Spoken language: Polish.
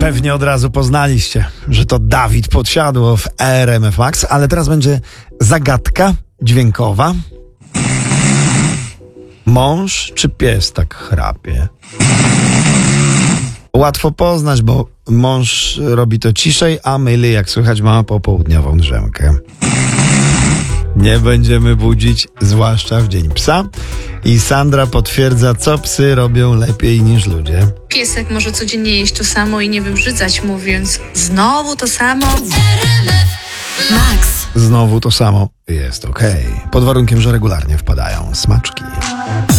Pewnie od razu poznaliście, że to Dawid Podsiadło w RMF Max, ale teraz będzie zagadka dźwiękowa. Mąż czy pies tak chrapie? Łatwo poznać, bo mąż robi to ciszej, a myli, jak słychać, ma popołudniową drzemkę. Nie będziemy budzić, zwłaszcza w Dzień Psa. I Sandra potwierdza, co psy robią lepiej niż ludzie. Piesek może codziennie jeść to samo i nie wybrzydzać, mówiąc znowu to samo. Max. Znowu to samo jest okej. Pod warunkiem, że regularnie wpadają smaczki.